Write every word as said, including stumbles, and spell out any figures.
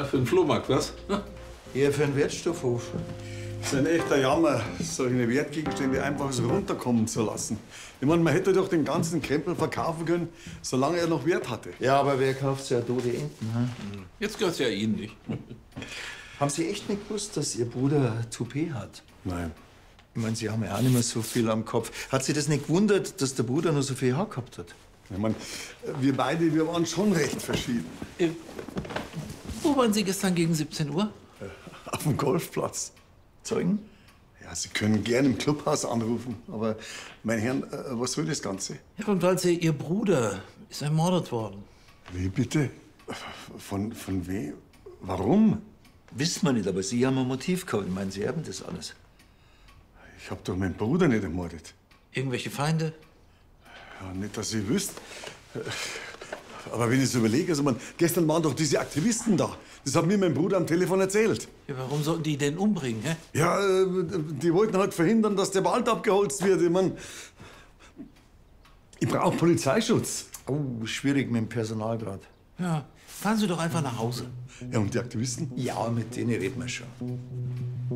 für den Flohmarkt, was? Eher für einen Wertstoffhof. Das ist ein echter Jammer, solche Wertgegenstände einfach so runterkommen zu lassen. Ich meine, man hätte doch den ganzen Krempel verkaufen können, solange er noch Wert hatte. Ja, aber wer kauft so ja tote Enten? Hm? Jetzt gehört's ja Ihnen nicht. Haben Sie echt nicht gewusst, dass Ihr Bruder Toupet hat? Nein. Ich meine, Sie haben ja auch nicht mehr so viel am Kopf. Hat Sie das nicht gewundert, dass der Bruder noch so viel Haar gehabt hat? Ich meine, wir beide, wir waren schon recht verschieden. Äh, wo waren Sie gestern gegen siebzehn Uhr? Auf dem Golfplatz. Zeugen? Ja, Sie können gerne im Clubhaus anrufen, aber, mein Herr, äh, was soll das Ganze? Ja, und weil Sie, Ihr Bruder ist ermordet worden. Wie bitte? Von, von wem? Warum? Wissen wir nicht, aber Sie haben ein Motiv gehabt. Ich meine, Sie erben das alles. Ich hab doch meinen Bruder nicht ermordet. Irgendwelche Feinde? Ja, nicht, dass ich wüsste. Aber wenn ich so überlege, also man, gestern waren doch diese Aktivisten da. Das hat mir mein Bruder am Telefon erzählt. Ja, warum sollten die den umbringen, hä? Ja, äh, die wollten halt verhindern, dass der Wald abgeholzt wird. Ich mein, ich brauche Polizeischutz. Oh, schwierig mit dem Personal gerade. Ja, fahren Sie doch einfach nach Hause. Ja, und die Aktivisten? Ja, mit denen reden wir schon.